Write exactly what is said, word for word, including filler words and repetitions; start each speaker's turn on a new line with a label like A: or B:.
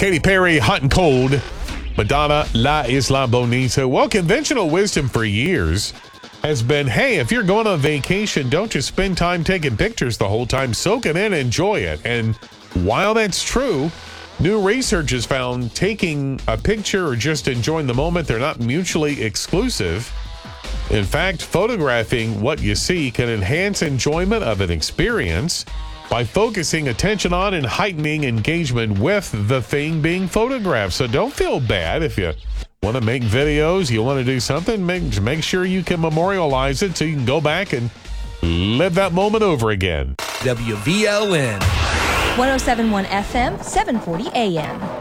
A: Katy Perry, Hot and Cold. Madonna, La Isla Bonita. Well, conventional wisdom for years has been, hey, if you're going on vacation, don't just spend time taking pictures the whole time. Soak it in, enjoy it. And while that's true, new research has found taking a picture or just enjoying the moment, they're not mutually exclusive. In fact, photographing what you see can enhance enjoyment of an experience by focusing attention on and heightening engagement with the thing being photographed. So don't feel bad if you want to make videos, you want to do something, make, make sure you can memorialize it so you can go back and live that moment over again.
B: W V L N
C: one oh seven point one F M, seven forty A M.